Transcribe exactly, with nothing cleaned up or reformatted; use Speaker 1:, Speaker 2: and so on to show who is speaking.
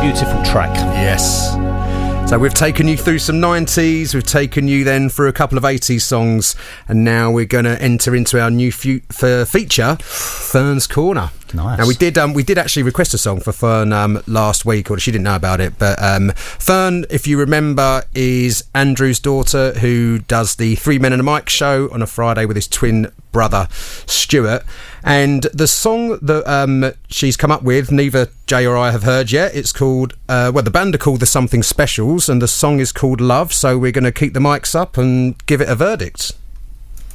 Speaker 1: beautiful track.
Speaker 2: Yes. So we've taken you through some nineties, we've taken you then through a couple of eighties songs, and now we're going to enter into our new fe- f- feature, Fern's Corner.
Speaker 1: Nice.
Speaker 2: Now we did um, we did actually request a song for Fern um, last week, or she didn't know about it, but um, Fern, if you remember, is Andrew's daughter, who does the Three Men and a Mic show on a Friday with his twin brother Stuart. And the song that um, she's come up with, neither Jay or I have heard yet. It's called, uh, well, the band are called The Something Specials, and the song is called Love. So we're going to keep the mics up and give it a verdict.